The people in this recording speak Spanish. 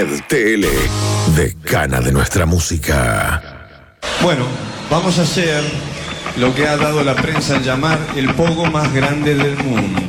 Red TL, decana de nuestra música. Bueno, vamos a hacer lo que ha dado la prensa en llamar el pogo más grande del mundo.